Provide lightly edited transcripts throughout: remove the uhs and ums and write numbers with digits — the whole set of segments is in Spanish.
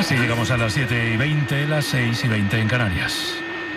Así llegamos a las 7:20, las 6:20 en Canarias.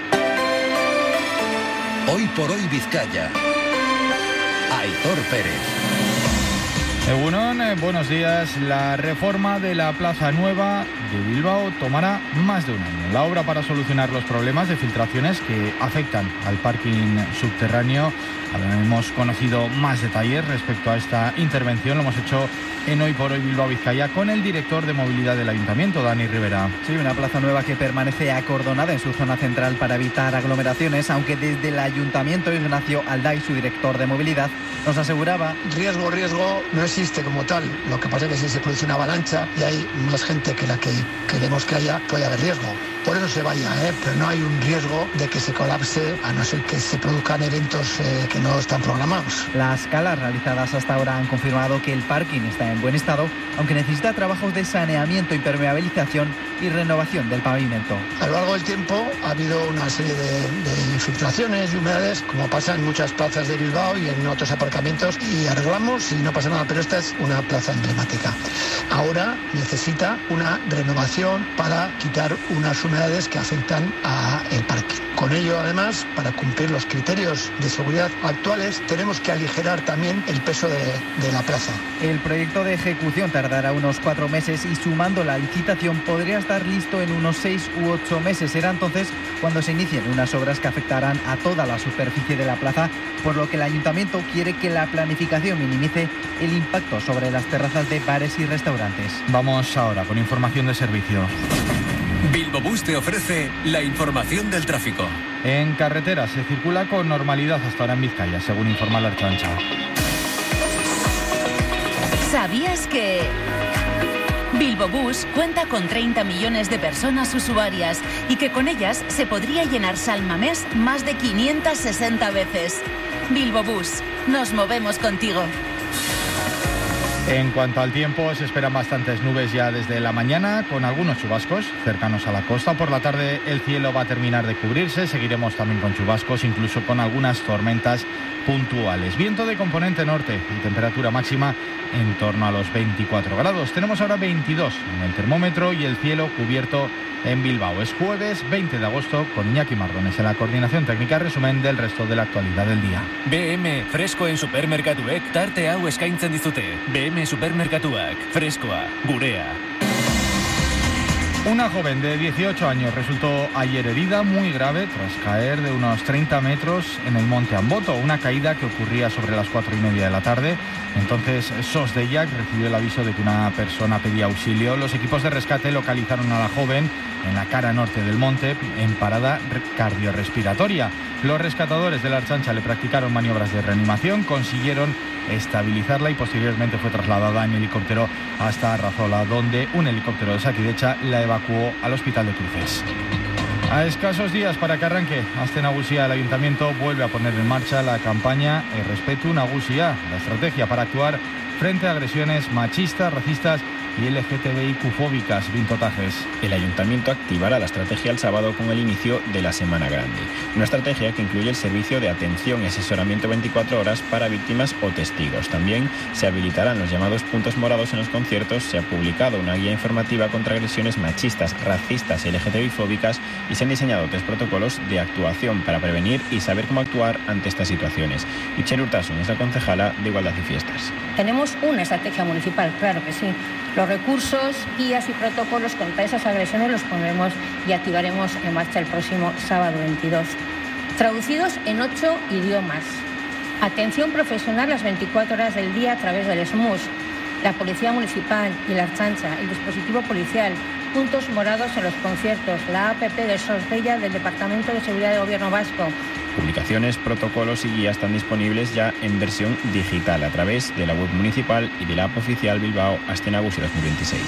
Hoy por hoy Vizcaya. Aitor Pérez. Egunon, buenos días. La reforma de la Plaza Nueva de Bilbao tomará más de un año. La obra para solucionar los problemas de filtraciones que afectan al parking subterráneo. Hemos conocido más detalles respecto a esta intervención. Lo hemos hecho en Hoy por Hoy Bilbao Vizcaya con el director de movilidad del Ayuntamiento, Dani Rivera. Sí, una plaza nueva que permanece acordonada en su zona central para evitar aglomeraciones, aunque desde el Ayuntamiento Ignacio Alday, su director de movilidad, nos aseguraba... Riesgo no existe como tal. Lo que pasa es que si se produce una avalancha y hay más gente que la que queremos que haya, puede haber riesgo. Por eso se vaya, pero no hay un riesgo de que se colapse, a no ser que se produzcan eventos que no están programados. Las calas realizadas hasta ahora han confirmado que el parking está en buen estado, aunque necesita trabajos de saneamiento, impermeabilización y renovación del pavimento. A lo largo del tiempo ha habido una serie de infiltraciones y humedades, como pasa en muchas plazas de Bilbao y en otros aparcamientos, y arreglamos y no pasa nada, pero esta es una plaza emblemática. Ahora necesita una renovación para quitar unas humedades que afectan al parking. Con ello, además, para cumplir los criterios de seguridad actuales, tenemos que aligerar también el peso de la plaza. El proyecto de ejecución tardará unos 4 meses y, sumando la licitación, podría estar listo en unos 6 u 8 meses. Será entonces cuando se inicien unas obras que afectarán a toda la superficie de la plaza, por lo que el Ayuntamiento quiere que la planificación minimice el impacto sobre las terrazas de bares y restaurantes. Vamos ahora con información de servicio. Bilbobús te ofrece la información del tráfico. En carretera se circula con normalidad hasta ahora en Vizcaya, según informa la Ertzaintza. ¿Sabías que Bilbobús cuenta con 30 millones de personas usuarias y que con ellas se podría llenar Salmamés más de 560 veces? Bilbobús, nos movemos contigo. En cuanto al tiempo, se esperan bastantes nubes ya desde la mañana, con algunos chubascos cercanos a la costa. Por la tarde el cielo va a terminar de cubrirse, seguiremos también con chubascos, incluso con algunas tormentas puntuales. Viento de componente norte y temperatura máxima en torno a los 24 grados. Tenemos ahora 22 en el termómetro y el cielo cubierto en Bilbao. Es jueves 20 de agosto con Iñaki Mardones en la coordinación técnica. Resumen del resto de la actualidad del día. BM freskoen supermerkatuek tarte hau eskaintzen dizute. BM supermerkatuak freskoa gurea. Una joven de 18 años resultó ayer herida muy grave tras caer de unos 30 metros en el monte Amboto, una caída que ocurría sobre las 4:30 de la tarde. Entonces SOS Deiak recibió el aviso de que una persona pedía auxilio. Los equipos de rescate localizaron a la joven en la cara norte del monte en parada cardiorrespiratoria. Los rescatadores de la Ertzaintza le practicaron maniobras de reanimación, consiguieron estabilizarla y posteriormente fue trasladada en helicóptero hasta Arrazola, donde un helicóptero de Sakidecha la evacuó al hospital de Cruces. A escasos días para que arranque Aste Nagusia, el Ayuntamiento vuelve a poner en marcha la campaña Errespetu Nagusia, la estrategia para actuar frente a agresiones machistas, racistas y LGTBIQ-fóbicas. Vintotajes. El Ayuntamiento activará la estrategia el sábado con el inicio de la Semana Grande. Una estrategia que incluye el servicio de atención y asesoramiento 24 horas para víctimas o testigos. También se habilitarán los llamados puntos morados en los conciertos. Se ha publicado una guía informativa contra agresiones machistas, racistas y LGTBI-fóbicas y se han diseñado 3 protocolos de actuación para prevenir y saber cómo actuar ante estas situaciones. Itziar Urtasun es la concejala de Igualdad y Fiestas. Tenemos una estrategia municipal, claro que sí. Los recursos, guías y protocolos contra esas agresiones los pondremos y activaremos en marcha el próximo sábado 22. Traducidos en 8 idiomas. Atención profesional las 24 horas del día a través del SMUS, la Policía Municipal y la Ertzaintza, el dispositivo policial, puntos morados en los conciertos, la APP de SOS Deiak del Departamento de Seguridad del Gobierno Vasco. Publicaciones, protocolos y guías están disponibles ya en versión digital a través de la web municipal y de la app oficial Bilbao Aste Nagusia 2026.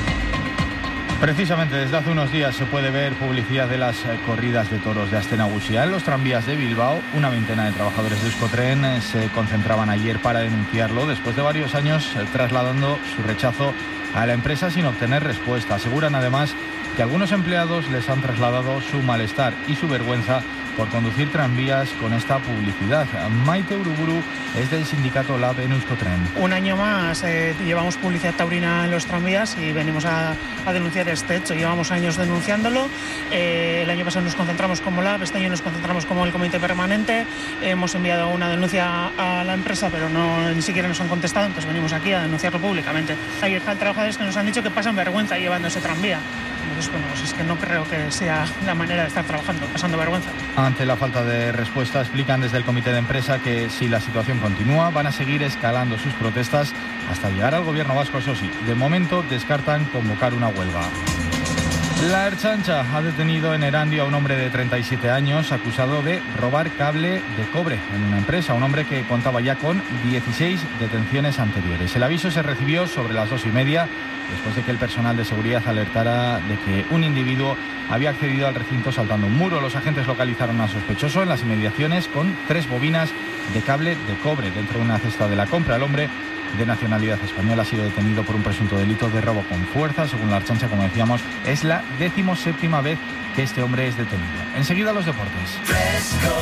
Precisamente desde hace unos días se puede ver publicidad de las corridas de toros de Aste Nagusia en los tranvías de Bilbao. Una veintena de trabajadores de Euskotren se concentraban ayer para denunciarlo después de varios años trasladando su rechazo a la empresa sin obtener respuesta. Aseguran además que algunos empleados les han trasladado su malestar y su vergüenza por conducir tranvías con esta publicidad. Maite Uruburu es del sindicato Lab en Euskotren. Un año más llevamos publicidad taurina en los tranvías y venimos a denunciar este hecho. Llevamos años denunciándolo. El año pasado nos concentramos como Lab, este año nos concentramos como el comité permanente. Hemos enviado una denuncia a la empresa, pero ni siquiera nos han contestado, entonces venimos aquí a denunciarlo públicamente. Hay trabajadores que nos han dicho que pasan vergüenza llevando ese tranvía. Entonces, bueno, pues es que no creo que sea la manera de estar trabajando, pasando vergüenza. Ante la falta de respuesta, explican desde el comité de empresa que si la situación continúa, van a seguir escalando sus protestas hasta llegar al gobierno vasco. Eso sí, de momento descartan convocar una huelga. La Ertzaintza ha detenido en Erandio a un hombre de 37 años acusado de robar cable de cobre en una empresa, un hombre que contaba ya con 16 detenciones anteriores. El aviso se recibió sobre las 2:30, después de que el personal de seguridad alertara de que un individuo había accedido al recinto saltando un muro. Los agentes localizaron al sospechoso en las inmediaciones con 3 bobinas de cable de cobre dentro de una cesta de la compra. El hombre, de nacionalidad española, ha sido detenido por un presunto delito de robo con fuerza. Según la Ertzaintza, como decíamos, es la 17ª vez que este hombre es detenido. Enseguida los deportes. Fresco,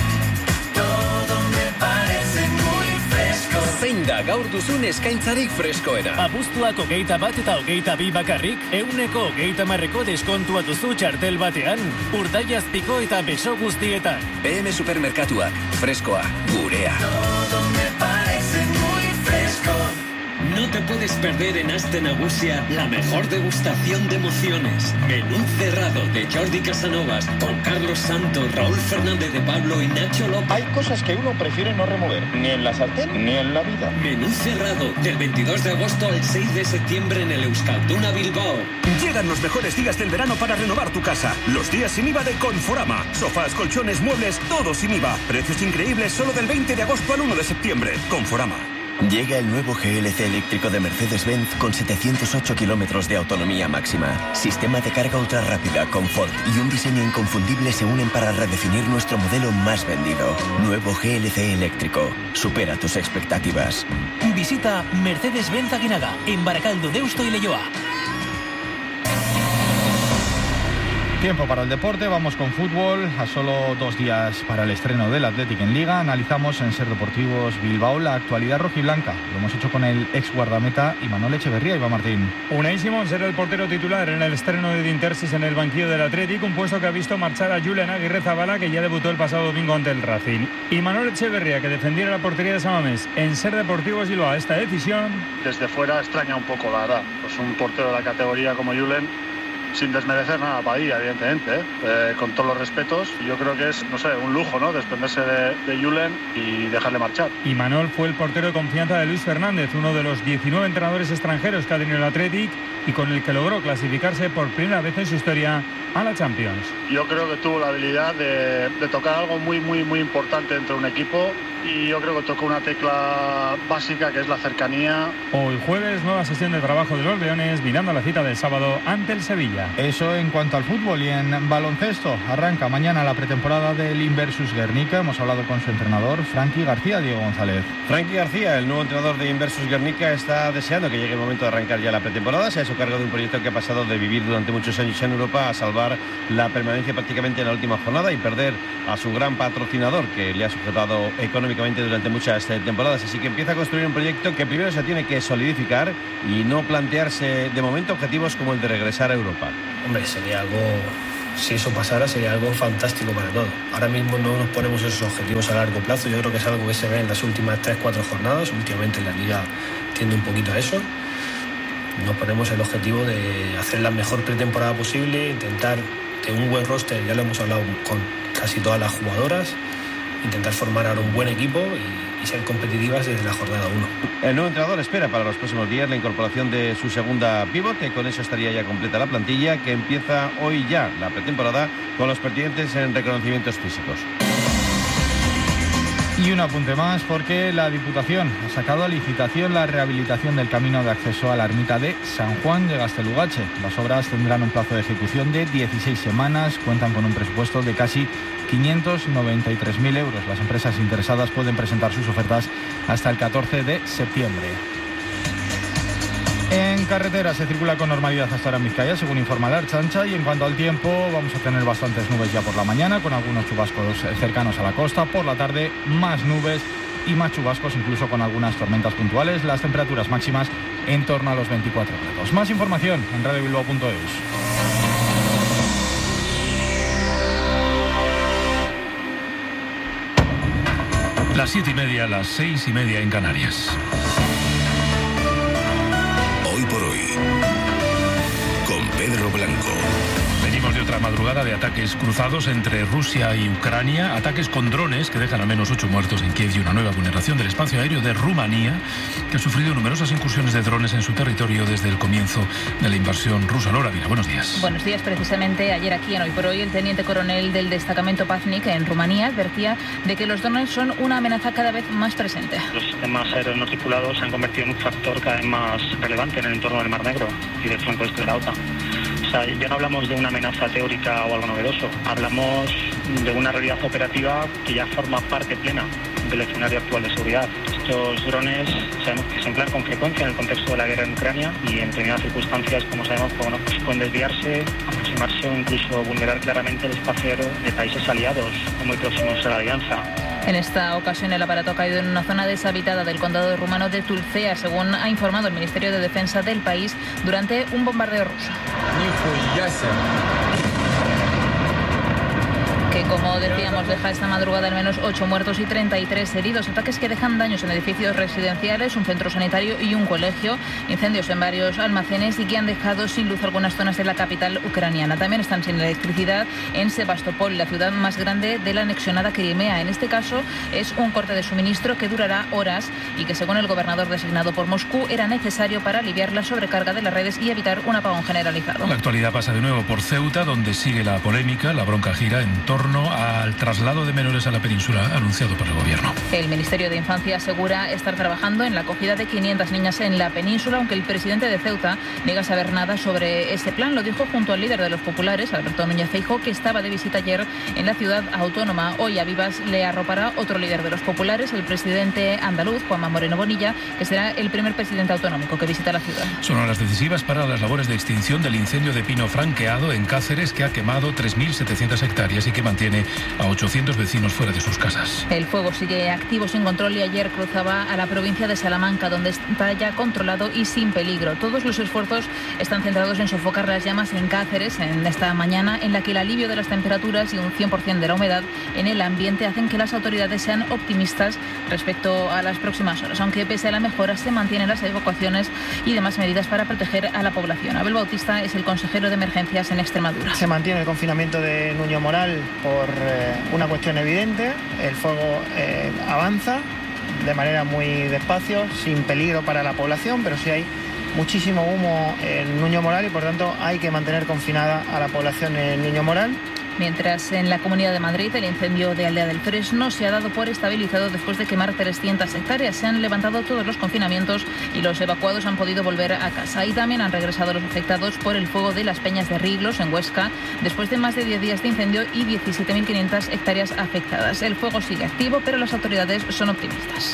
todo me parece muy fresco. Zein da gaur duzun eskaintzarik freskoena? Abuztuak 21 eta 22 bakarrik, 120% deskontua duzu txartel batean, urdaiazpiko eta beso guztietan. BM Supermerkatuak, freskoa, gurea. Todo me parece muy fresco. No te puedes perder en Aste Nagusia la mejor degustación de emociones. Menú cerrado de Jordi Casanovas con Carlos Santos, Raúl Fernández de Pablo y Nacho López. Hay cosas que uno prefiere no remover, ni en la sartén ni en la vida. Menú cerrado del 22 de agosto al 6 de septiembre en el Euskalduna Bilbao. Llegan los mejores días del verano para renovar tu casa. Los días sin IVA de Conforama. Sofás, colchones, muebles, todo sin IVA. Precios increíbles solo del 20 de agosto al 1 de septiembre. Conforama. Llega el nuevo GLC eléctrico de Mercedes-Benz con 708 kilómetros de autonomía máxima. Sistema de carga ultra rápida, confort y un diseño inconfundible se unen para redefinir nuestro modelo más vendido. Nuevo GLC eléctrico. Supera tus expectativas. Visita Mercedes-Benz Aguinaga, en Barakaldo, Deusto y Leioa. Tiempo para el deporte, vamos con fútbol. A solo 2 días para el estreno del Athletic en Liga, analizamos en Ser Deportivos Bilbao la actualidad rojiblanca. Lo hemos hecho con el ex guardameta Imanol Echeverría. Iván Martín. Unaísimo en ser el portero titular en el estreno de Dintersis en el banquillo del Athletic, un puesto que ha visto marchar a Julen Aguirrezabala, que ya debutó el pasado domingo ante el Racing. Imanol Echeverría, que defendiera la portería de San Mamés en Ser Deportivos Bilbao. Esta decisión desde fuera extraña un poco, la verdad. Pues un portero de la categoría como Julen, sin desmerecer nada para ella, evidentemente, con todos los respetos, yo creo que es, no sé, un lujo, ¿no?, desprenderse de Julen y dejarle marchar. Imanol fue el portero de confianza de Luis Fernández, uno de los 19 entrenadores extranjeros que ha tenido el Athletic y con el que logró clasificarse por primera vez en su historia a la Champions. Yo creo que tuvo la habilidad de tocar algo muy, muy, muy importante dentro de un equipo, y yo creo que tocó una tecla básica, que es la cercanía. Hoy jueves, nueva sesión de trabajo de los Leones, mirando la cita del sábado ante el Sevilla. Eso en cuanto al fútbol. Y en baloncesto, arranca mañana la pretemporada del Inversus Guernica. Hemos hablado con su entrenador, Frankie García. Diego González. Frankie García, el nuevo entrenador de Inversus Guernica, está deseando que llegue el momento de arrancar ya la pretemporada. Se ha hecho cargo de un proyecto que ha pasado de vivir durante muchos años en Europa a salvar la permanencia prácticamente en la última jornada y perder a su gran patrocinador, que le ha sujetado económicamente durante muchas temporadas. Así que empieza a construir un proyecto que primero se tiene que solidificar y no plantearse de momento objetivos como el de regresar a Europa. Hombre, sería algo, si eso pasara, sería algo fantástico para todos. Ahora mismo no nos ponemos esos objetivos a largo plazo. Yo creo que es algo que se ve en las últimas 3-4 jornadas. Últimamente la Liga tiende un poquito a eso. Nos ponemos el objetivo de hacer la mejor pretemporada posible, intentar que un buen roster, ya lo hemos hablado con casi todas las jugadoras, intentar formar ahora un buen equipo y ser competitivas desde la jornada 1. El nuevo entrenador espera para los próximos días la incorporación de su segunda pivote. Con eso estaría ya completa la plantilla, que empieza hoy ya la pretemporada con los pertinentes en reconocimientos físicos. Y un apunte más, porque la Diputación ha sacado a licitación la rehabilitación del camino de acceso a la ermita de San Juan de Gastelugache. Las obras tendrán un plazo de ejecución de 16 semanas, cuentan con un presupuesto de casi 593.000 euros. Las empresas interesadas pueden presentar sus ofertas hasta el 14 de septiembre. En carretera se circula con normalidad hasta ahora en Vizcaya, según informa la Ertzaintza, y en cuanto al tiempo, vamos a tener bastantes nubes ya por la mañana, con algunos chubascos cercanos a la costa. Por la tarde, más nubes y más chubascos, incluso con algunas tormentas puntuales. Las temperaturas máximas en torno a los 24 grados. Más información en radiobilbao.eus. Las 7:30, las 6:30 en Canarias. Hoy por hoy, con Pedro Blanco. Venimos de otra madrugada de ataques cruzados entre Rusia y Ucrania, ataques con drones que dejan al menos 8 muertos en Kiev y una nueva vulneración del espacio aéreo de Rumanía, que ha sufrido numerosas incursiones de drones en su territorio desde el comienzo de la invasión rusa. Laura Vila, buenos días. Buenos días. Precisamente ayer aquí en Hoy por Hoy, el teniente coronel del destacamento Paznik en Rumanía advertía de que los drones son una amenaza cada vez más presente. Los sistemas aéreos no tripulados se han convertido en un factor cada vez más relevante en el entorno del Mar Negro y del flanco este de la OTAN. O sea, ya no hablamos de una amenaza teórica o algo novedoso, hablamos de una realidad operativa que ya forma parte plena del escenario actual de seguridad. Estos drones sabemos que se emplean con frecuencia en el contexto de la guerra en Ucrania y en determinadas circunstancias, como sabemos, pues pueden desviarse, aproximarse o incluso vulnerar claramente el espacio aéreo de países aliados o muy próximos a la alianza. En esta ocasión el aparato ha caído en una zona deshabitada del condado rumano de Tulcea, según ha informado el Ministerio de Defensa del país, durante un bombardeo ruso. Que, como decíamos, deja esta madrugada al menos 8 muertos y 33 heridos. Ataques que dejan daños en edificios residenciales, un centro sanitario y un colegio. Incendios en varios almacenes y que han dejado sin luz algunas zonas de la capital ucraniana. También están sin electricidad en Sebastopol, la ciudad más grande de la anexionada Crimea. En este caso es un corte de suministro que durará horas y que, según el gobernador designado por Moscú, era necesario para aliviar la sobrecarga de las redes y evitar un apagón generalizado. La actualidad pasa de nuevo por Ceuta, donde sigue la polémica. La bronca gira en torno al traslado de menores a la península anunciado por el gobierno. El Ministerio de Infancia asegura estar trabajando en la acogida de 500 niñas en la península, aunque el presidente de Ceuta niega saber nada sobre ese plan. Lo dijo junto al líder de los populares, Alberto Núñez Feijóo, que estaba de visita ayer en la ciudad autónoma. Hoy a Vivas le arropará otro líder de los populares, el presidente andaluz, Juanma Moreno Bonilla, que será el primer presidente autonómico que visita la ciudad. Son horas decisivas para las labores de extinción del incendio de pino franqueado en Cáceres, que ha quemado 3.700 hectáreas y que mantiene a 800 vecinos fuera de sus casas. El fuego sigue activo, sin control, y ayer cruzaba a la provincia de Salamanca, donde está ya controlado y sin peligro. Todos los esfuerzos están centrados en sofocar las llamas en Cáceres en esta mañana, en la que el alivio de las temperaturas y un 100% de la humedad en el ambiente hacen que las autoridades sean optimistas respecto a las próximas horas, aunque pese a la mejora se mantienen las evacuaciones y demás medidas para proteger a la población. Abel Bautista es el consejero de emergencias en Extremadura. Se mantiene el confinamiento de Nuño Moral por una cuestión evidente. El fuego avanza de manera muy despacio, sin peligro para la población, pero sí hay muchísimo humo en Nuño Moral y por tanto hay que mantener confinada a la población en Nuño Moral. Mientras en la Comunidad de Madrid el incendio de Aldea del Fresno se ha dado por estabilizado después de quemar 300 hectáreas. Se han levantado todos los confinamientos y los evacuados han podido volver a casa. Y también han regresado los afectados por el fuego de las Peñas de Riglos en Huesca, después de más de 10 días de incendio y 17.500 hectáreas afectadas. El fuego sigue activo, pero las autoridades son optimistas.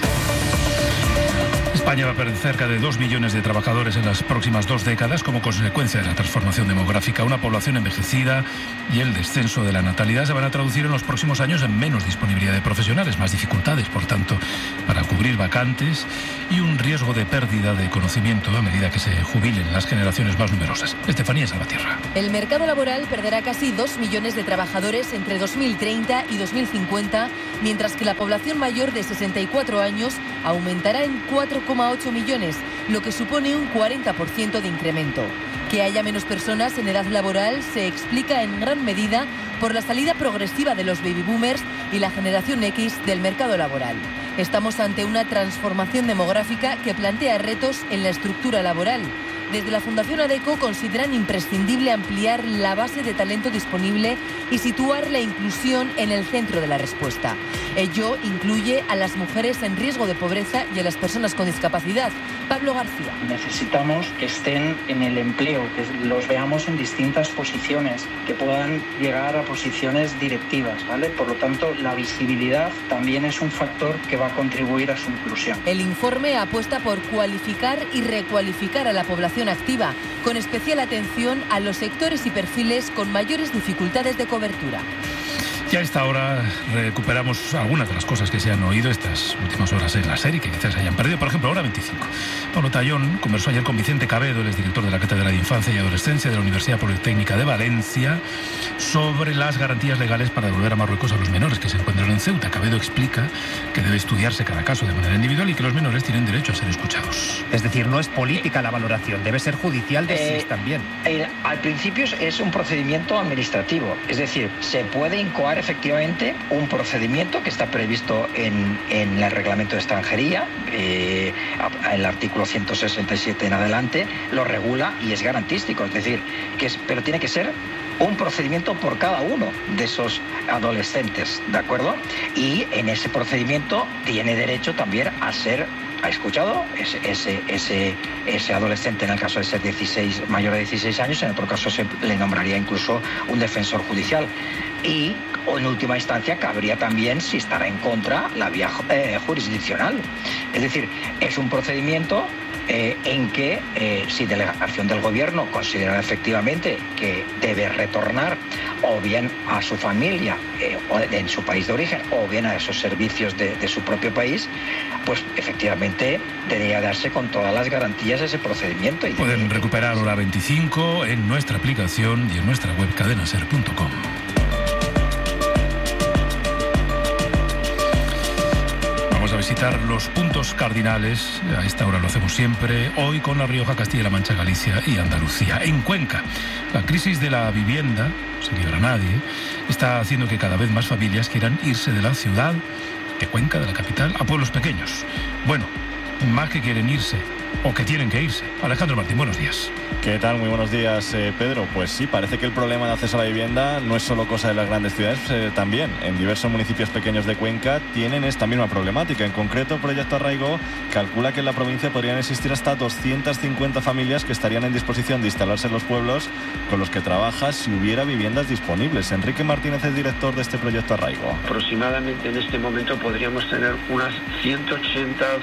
España va a perder cerca de 2 millones de trabajadores en las próximas 2 décadas como consecuencia de la transformación demográfica. Una población envejecida y el descenso de la natalidad se van a traducir en los próximos años en menos disponibilidad de profesionales, más dificultades, por tanto, para cubrir vacantes y un riesgo de pérdida de conocimiento a medida que se jubilen las generaciones más numerosas. Estefanía Salvatierra. El mercado laboral perderá casi 2 millones de trabajadores entre 2030 y 2050, mientras que la población mayor de 64 años aumentará en 4,8 millones, lo que supone un 40% de incremento. Que haya menos personas en edad laboral se explica en gran medida por la salida progresiva de los baby boomers y la generación X del mercado laboral. Estamos ante una transformación demográfica que plantea retos en la estructura laboral. Desde la Fundación ADECO consideran imprescindible ampliar la base de talento disponible y situar la inclusión en el centro de la respuesta. Ello incluye a las mujeres en riesgo de pobreza y a las personas con discapacidad. Pablo García. Necesitamos que estén en el empleo, que los veamos en distintas posiciones, que puedan llegar a posiciones directivas, ¿vale? Por lo tanto, la visibilidad también es un factor que va a contribuir a su inclusión. El informe apuesta por cualificar y recualificar a la población activa, con especial atención a los sectores y perfiles con mayores dificultades de cobertura. Ya a esta hora recuperamos algunas de las cosas que se han oído estas últimas horas en la serie, que quizás se hayan perdido. Por ejemplo, hora 25. Pablo Tallón conversó ayer con Vicente Cabedo, el exdirector de la Cátedra de Infancia y Adolescencia de la Universidad Politécnica de Valencia, sobre las garantías legales para devolver a Marruecos a los menores que se encuentran en Ceuta. Cabedo explica que debe estudiarse cada caso de manera individual y que los menores tienen derecho a ser escuchados. Es decir, no es política la valoración, debe ser judicial de SIS también. Al principio es un procedimiento administrativo, es decir, se puede incoar efectivamente un procedimiento que está previsto en el reglamento de extranjería, el artículo 167 en adelante lo regula y es garantístico, es decir, pero tiene que ser un procedimiento por cada uno de esos adolescentes, ¿de acuerdo? Y en ese procedimiento tiene derecho también a ser escuchado ese adolescente, en el caso de ser mayor de 16 años, en otro caso se le nombraría incluso un defensor judicial. Y en última instancia cabría también, si estará en contra, la vía jurisdiccional. Es decir, es un procedimiento en que si delegación del gobierno considera efectivamente que debe retornar o bien a su familia en su país de origen o bien a esos servicios de su propio país, pues efectivamente debería darse con todas las garantías ese procedimiento. Pueden recuperar hora 25 en nuestra aplicación y en nuestra web cadenaser.com. Vamos a visitar los puntos cardinales. A esta hora lo hacemos siempre. Hoy con La Rioja, Castilla-La Mancha, Galicia y Andalucía. En Cuenca, la crisis de la vivienda, no se libra nadie, está haciendo que cada vez más familias quieran irse de la ciudad, de Cuenca, de la capital, a pueblos pequeños. Bueno, más que quieren irse, o que tienen que irse. Alejandro Martín, buenos días. ¿Qué tal? Muy buenos días, Pedro. Pues sí, parece que el problema de acceso a la vivienda no es solo cosa de las grandes ciudades, también en diversos municipios pequeños de Cuenca tienen esta misma problemática. En concreto, Proyecto Arraigo calcula que en la provincia podrían existir hasta 250 familias que estarían en disposición de instalarse en los pueblos con los que trabaja si hubiera viviendas disponibles. Enrique Martínez es director de este Proyecto Arraigo. Aproximadamente en este momento podríamos tener unas 180,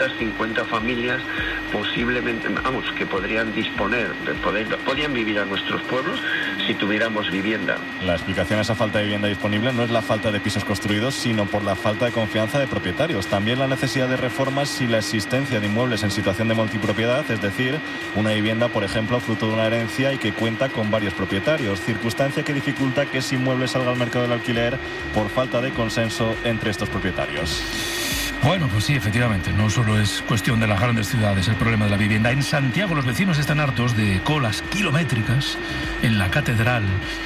250 familias posiblemente, que podrían disponer, podrían vivir a nuestros pueblos si tuviéramos vivienda. La explicación a esa falta de vivienda disponible no es la falta de pisos construidos, sino por la falta de confianza de propietarios. También la necesidad de reformas y la existencia de inmuebles en situación de multipropiedad, es decir, una vivienda, por ejemplo, fruto de una herencia y que cuenta con varios propietarios, circunstancia que dificulta que ese inmueble salga al mercado del alquiler por falta de consenso entre estos propietarios. Bueno, pues sí, efectivamente, no solo es cuestión de las grandes ciudades el problema de la vivienda. En Santiago los vecinos están hartos de colas kilométricas en la catedral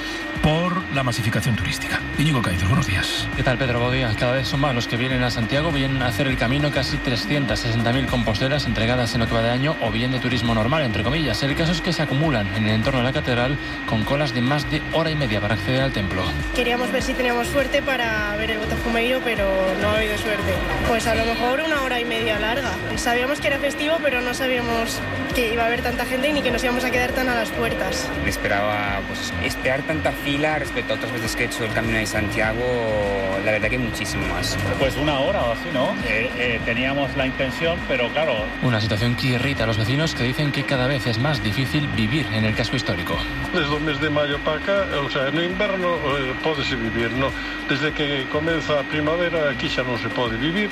por la masificación turística. Íñigo Caídos, buenos días. ¿Qué tal, Pedro? Buenos días. Cada vez son más los que vienen a Santiago, vienen a hacer el camino, casi 360.000 composteras entregadas en lo que va de año, o bien de turismo normal, entre comillas. El caso es que se acumulan en el entorno de la catedral con colas de más de hora y media para acceder al templo. Queríamos ver si teníamos suerte para ver el Botafumeiro, pero no ha habido suerte. Pues a lo mejor una hora y media larga. Sabíamos que era festivo, pero no sabíamos que iba a haber tanta gente ni que nos íbamos a quedar tan a las puertas. Me esperaba esperar tanta fila respecto a otras veces que he hecho el Camino de Santiago, la verdad que muchísimo más. Pues una hora o así, ¿no? Teníamos la intención, pero claro... Una situación que irrita a los vecinos, que dicen que cada vez es más difícil vivir en el casco histórico. Desde el mes de mayo para acá, en inverno pódese vivir, ¿no? Desde que comienza a primavera aquí xa non se pode vivir,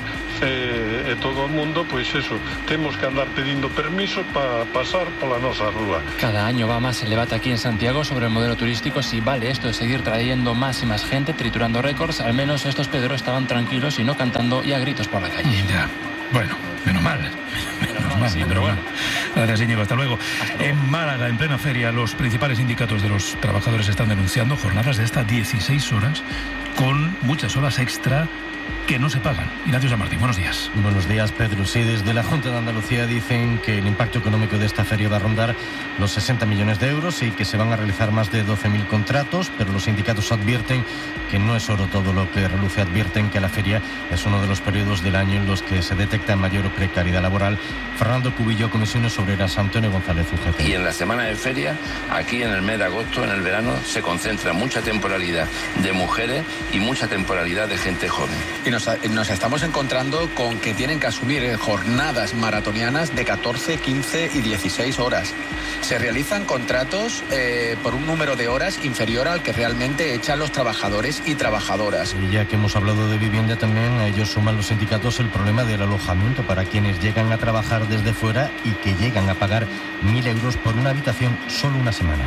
todo o mundo, pois eso, temos que andar pedindo permiso para pasar pola nosa rúa. Cada año va más el debate aquí en Santiago sobre el modelo turístico, si vale esto de seguir trayendo más y más gente, triturando récords. Al menos estos Pedro estaban tranquilos y no cantando y a gritos por la calle. Ya, bueno, menos mal. Gracias, Íñigo, hasta luego. En Málaga, en plena feria, los principales sindicatos de los trabajadores están denunciando jornadas de hasta 16 horas con muchas horas extra que no se pagan. Ignacio San Martín, buenos días. Buenos días, Pedro. Sí, desde la Junta de Andalucía dicen que el impacto económico de esta feria va a rondar los 60 millones de euros y que se van a realizar más de 12.000 contratos, pero los sindicatos advierten que no es oro todo lo que reluce. Advierten que la feria es uno de los periodos del año en los que se detecta mayor precariedad laboral. Fernando Cubillo, Comisiones Obreras, Antonio González, UGT. Y en la semana de feria, aquí en el mes de agosto, en el verano, se concentra mucha temporalidad de mujeres y mucha temporalidad de gente joven. Y nos estamos encontrando con que tienen que asumir jornadas maratonianas de 14, 15 y 16 horas. Se realizan contratos por un número de horas inferior al que realmente echan los trabajadores y trabajadoras. Y ya que hemos hablado de vivienda también, a ellos suman los sindicatos el problema del alojamiento para quienes llegan a trabajar desde fuera y que llegan a pagar 1.000 euros por una habitación solo una semana.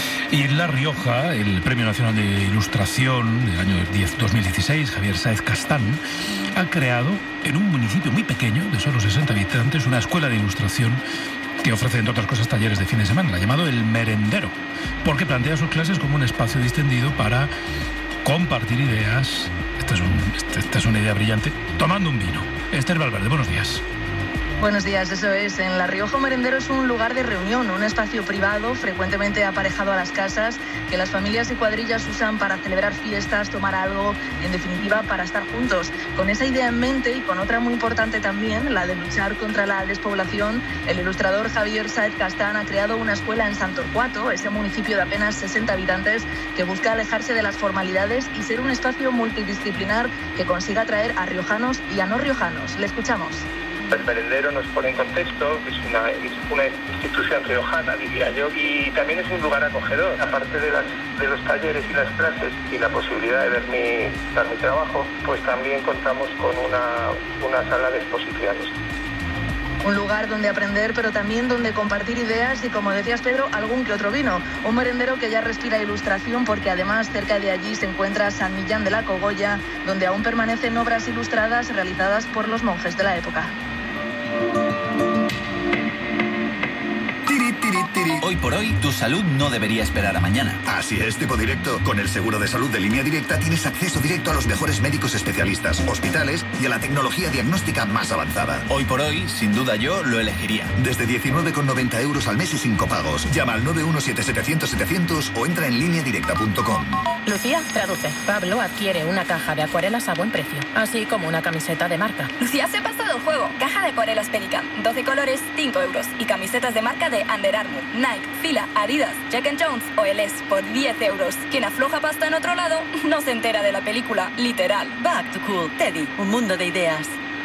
Y en La Rioja, el Premio Nacional de Ilustración del año 2016, Javier Sáez Castán, ha creado en un municipio muy pequeño, de solo 60 habitantes, una escuela de ilustración que ofrece, entre otras cosas, talleres de fin de semana. La ha llamado El Merendero, porque plantea sus clases como un espacio distendido para compartir ideas. Esta es una idea brillante, tomando un vino. Esther Valverde, buenos días. Buenos días, eso es. En La Rioja, un merendero es un lugar de reunión, un espacio privado, frecuentemente aparejado a las casas, que las familias y cuadrillas usan para celebrar fiestas, tomar algo y, en definitiva, para estar juntos. Con esa idea en mente y con otra muy importante también, la de luchar contra la despoblación, el ilustrador Javier Sáez Castán ha creado una escuela en Sant Torquato, ese municipio de apenas 60 habitantes, que busca alejarse de las formalidades y ser un espacio multidisciplinar que consiga atraer a riojanos y a no riojanos. Le escuchamos. El merendero nos pone en contexto, es una institución riojana, diría yo, y también es un lugar acogedor. Aparte de los talleres y las clases y la posibilidad de ver mi trabajo, pues también contamos con una sala de exposiciones. Un lugar donde aprender, pero también donde compartir ideas y, como decías, Pedro, algún que otro vino. Un merendero que ya respira ilustración porque además cerca de allí se encuentra San Millán de la Cogolla, donde aún permanecen obras ilustradas realizadas por los monjes de la época. Hoy por hoy, tu salud no debería esperar a mañana. Así es, tipo directo. Con el seguro de salud de Línea Directa tienes acceso directo a los mejores médicos especialistas, hospitales y a la tecnología diagnóstica más avanzada. Hoy por hoy, sin duda yo lo elegiría. Desde 19,90 euros al mes y sin copagos. Llama al 917-700-700 o entra en lineadirecta.com. Lucía, traduce. Pablo adquiere una caja de acuarelas a buen precio, así como una camiseta de marca. Lucía se ha pasado el juego. Caja de acuarelas Pelican, 12 colores, 5 euros. Y camisetas de marca de Under Armour, Nike, Fila, Adidas, Jack & Jones o LS por 10 euros. Quien afloja pasta en otro lado no se entera de la película, literal. Back to Cool, Teddy, un mundo de ideas.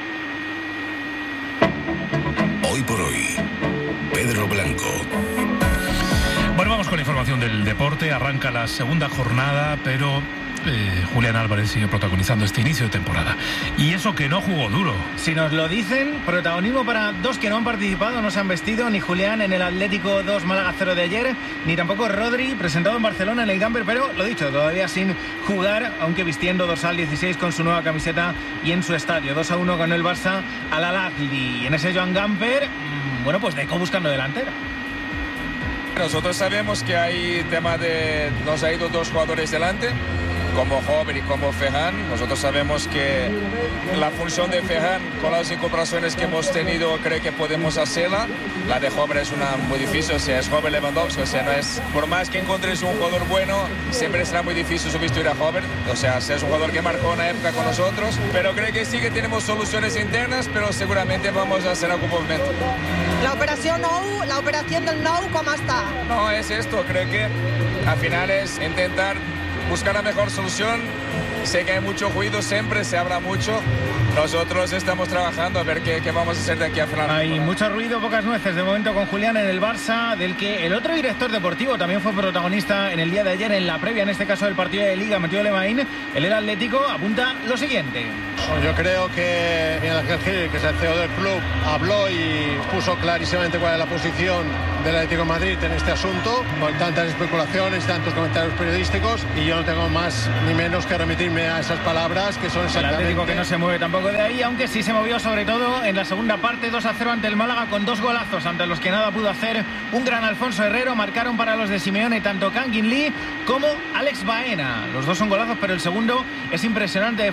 Hoy por hoy, Pedro Blanco. Bueno, vamos con la información del deporte. Arranca la segunda jornada, pero Julián Álvarez sigue protagonizando este inicio de temporada. Y eso que no jugó duro. Si nos lo dicen, protagonismo para dos que no han participado, no se han vestido, ni Julián en el Atlético 2 Málaga 0 de ayer, ni tampoco Rodri, presentado en Barcelona en el Gamper, pero lo dicho, todavía sin jugar, aunque vistiendo dorsal 16 con su nueva camiseta y en su estadio. 2-1 ganó el Barça al Al-Ahly. Y en ese Joan Gamper, bueno, pues Deco buscando delantera. Nosotros sabemos que hay tema de... Nos ha ido dos jugadores delante, como Hover y como Ferran. Nosotros sabemos que la función de Ferran, con las incorporaciones que hemos tenido, creo que podemos hacerla. La de Hover es una muy difícil, o sea, es Hover Lewandowski, o sea, no es... Por más que encontres un jugador bueno, siempre será muy difícil sustituir a Hover. O sea, es un jugador que marcó una época con nosotros, pero creo que sí que tenemos soluciones internas, pero seguramente vamos a hacer algún movimiento. La operación Nou, la operación del Nou, ¿cómo está? No, es esto, creo que al final es intentar buscar la mejor solución. Sé que hay mucho ruido, siempre se habla mucho. Nosotros estamos trabajando a ver qué vamos a hacer de aquí a final. Hay mucho ruido, pocas nueces de momento con Julián en el Barça, del que el otro director deportivo también fue protagonista en el día de ayer, en la previa, en este caso del partido de Liga, Mateo Lemaín. El Atlético apunta lo siguiente. Yo creo que Miguel Ángel Gil, que es el CEO del club, habló y puso clarísimamente cuál es la posición del Atlético de Madrid en este asunto, con tantas especulaciones, tantos comentarios periodísticos, y yo no tengo más ni menos que remitirme a esas palabras, que son exactamente... El Atlético que no se mueve tampoco de ahí, aunque sí se movió sobre todo en la segunda parte, 2-0 ante el Málaga, con dos golazos ante los que nada pudo hacer un gran Alfonso Herrero. Marcaron para los de Simeone tanto Kangin Lee como Alex Baena. Los dos son golazos, pero el segundo es impresionante.